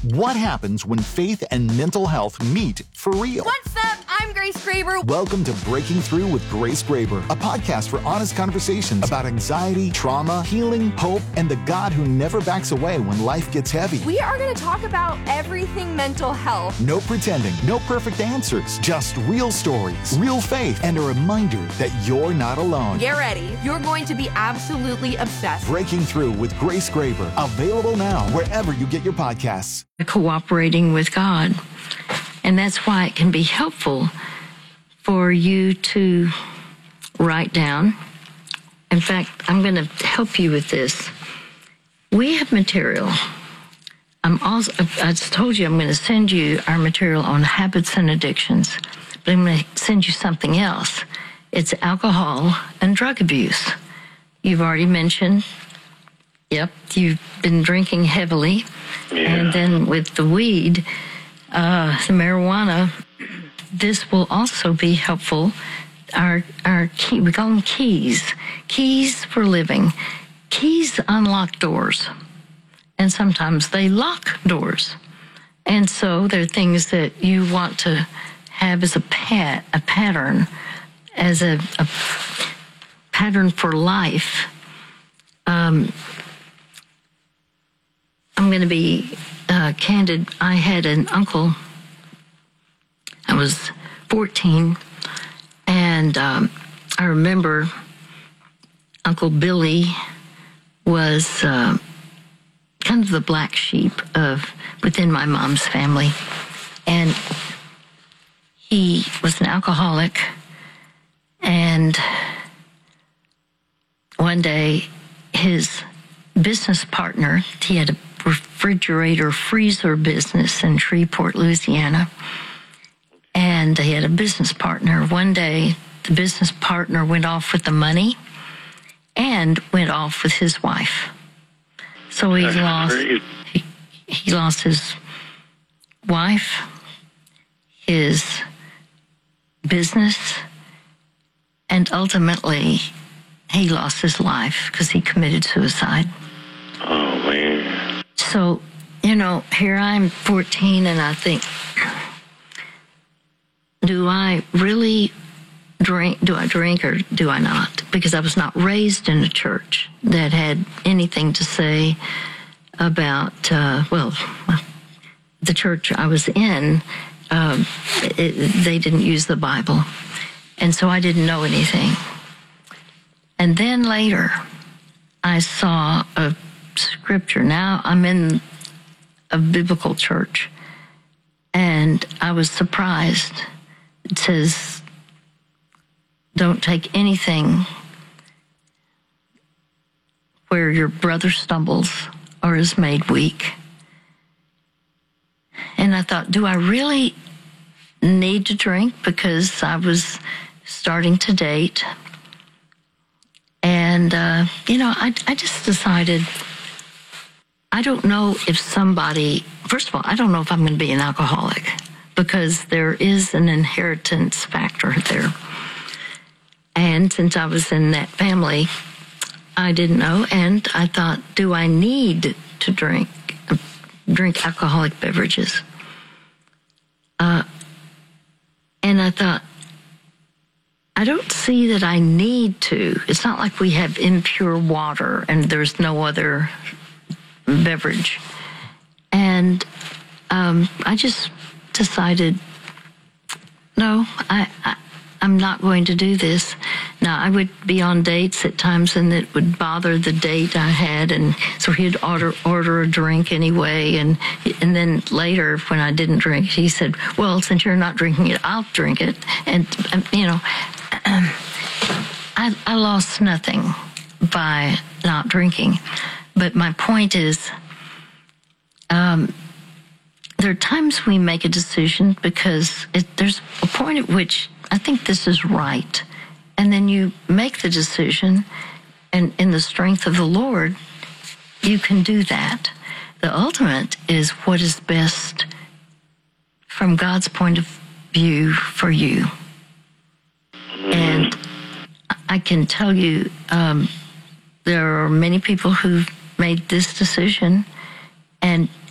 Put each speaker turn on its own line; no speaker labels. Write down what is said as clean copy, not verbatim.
What happens when faith and mental health meet for real?
What's up? I'm Grace Graber.
Welcome to Breaking Through with Grace Graber, a podcast for honest conversations about anxiety, trauma, healing, hope, and the God who never backs away when life gets heavy.
We are going to talk about everything mental health.
No pretending, no perfect answers, just real stories, real faith, and a reminder that you're not alone.
Get ready. You're going to be absolutely obsessed.
Breaking Through with Grace Graber, available now wherever you get your podcasts.
Cooperating with God. And that's why it can be helpful for you to write down. In fact, I'm going to help you with this. We have material. I told you I'm going to send you our material on habits and addictions, but I'm going to send you something else. It's alcohol and drug abuse. You've already mentioned, you've been drinking heavily. Yeah. And then with the weed, the marijuana, this will also be helpful. Our key, we call them keys for living. Keys unlock doors, and sometimes they lock doors. And so there are things that you want to have as a pattern, as a pattern for life. I'm going to be candid. I had an uncle. I was 14, and I remember Uncle Billy was kind of the black sheep within my mom's family, and he was an alcoholic. And one day, his business partner, he had a refrigerator freezer business in Shreveport, Louisiana. And he had a business partner. One day, the business partner went off with the money and went off with his wife. So he lost his wife, his business, and ultimately he lost his life because he committed suicide.
Oh, man.
So, here I'm 14 and I think, do I really drink? Do I drink or do I not? Because I was not raised in a church that had anything to say about, the church I was in, they didn't use the Bible. And so I didn't know anything. And then later, I saw a scripture. Now I'm in a biblical church, and I was surprised. It says, don't take anything where your brother stumbles or is made weak. And I thought, do I really need to drink? Because I was starting to date. And, I just decided, I don't know if first of all, I don't know if I'm going to be an alcoholic, because there is an inheritance factor there. And since I was in that family, I didn't know. And I thought, do I need to drink alcoholic beverages? And I thought, I don't see that I need to. It's not like we have impure water and there's no other beverage. And I just decided, no, I'm not going to do this. Now, I would be on dates at times, and it would bother the date I had, and so he'd order a drink anyway, and then later, when I didn't drink, he said, well, since you're not drinking it, I'll drink it. And, I lost nothing by not drinking. But my point is, there are times we make a decision because there's a point at which I think this is right. And then you make the decision, and in the strength of the Lord, you can do that. The ultimate is what is best from God's point of view for you. And I can tell you, there are many people who've made this decision, and